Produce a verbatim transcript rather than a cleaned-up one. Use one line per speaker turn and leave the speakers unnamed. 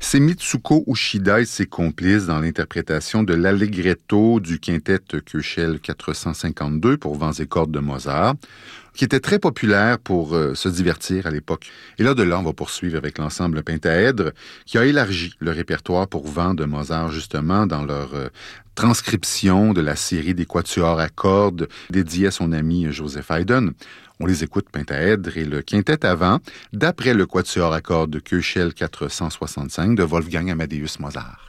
C'est Mitsuko Uchida et ses complices dans l'interprétation de l'allegretto du quintet Köchel quatre cent cinquante-deux pour vents et cordes de Mozart, qui était très populaire pour euh, se divertir à l'époque. Et là, de là, on va poursuivre avec l'ensemble Pentaèdre, qui a élargi le répertoire pour vents de Mozart, justement, dans leur euh, transcription de la série des quatuors à cordes dédiée à son ami Joseph Haydn. On les écoute, Pentaèdre et le quintet à vent, d'après le quatuor à cordes Köchel quatre cent soixante-cinq de Wolfgang Amadeus Mozart.